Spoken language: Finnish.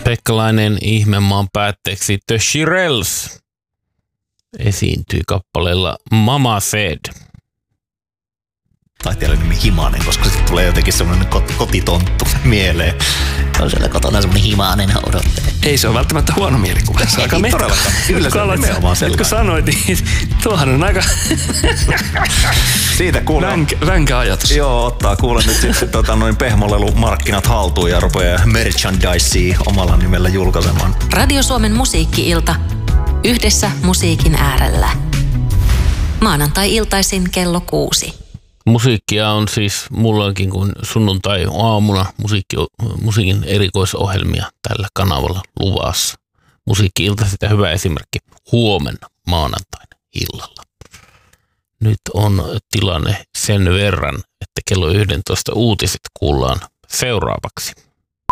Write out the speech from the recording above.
Pekka-lainen ihmemaan päätteeksi The Shirelles esiintyi kappaleella Mama Said. Taiteella nimi Himanen, koska sitten tulee jotenkin semmoinen kotitonttu mieleen. On siellä kotona semmoinen Himanen odottaa. Ei se ole välttämättä huono mielikuva. Se on aika Ei todellakaan. Kyllä se on nimenomaan sellainen. Kun sanoit, niin tuohan on aika siitä kuulee. Ränkä ajatus. Joo, ottaa kuule nyt sitten pehmolelumarkkinat haltuun ja rupeaa merchandisea omalla nimellä julkaisemaan. Radio Suomen musiikki-ilta. Yhdessä musiikin äärellä. Maanantai-iltaisin kello 6. Musiikkia on siis mullakin kuin sunnuntai-aamuna musiikin erikoisohjelmia tällä kanavalla luvassa. Musiikki-ilta sitä hyvä esimerkki huomenna maanantaina illalla. Nyt on tilanne sen verran, että kello 11 uutiset kuullaan seuraavaksi.